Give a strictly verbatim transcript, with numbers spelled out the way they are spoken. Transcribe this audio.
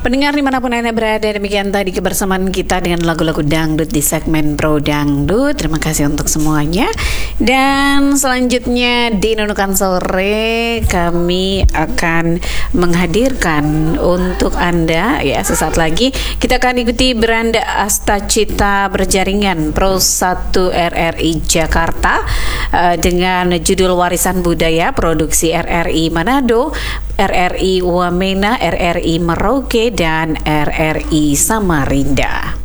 Pendengar dimanapun Anda berada, demikian tadi kebersamaan kita dengan lagu-lagu dangdut di segmen Pro Dangdut. Terima kasih untuk semuanya. Dan selanjutnya di Nunukan Sore kami akan menghadirkan untuk Anda ya sesaat lagi kita akan ikuti Beranda Astacita Berjaringan Pro satu R R I Jakarta uh, dengan judul Warisan Budaya produksi R R I Manado, R R I Wamena, R R I Merauke, dan R R I Samarinda.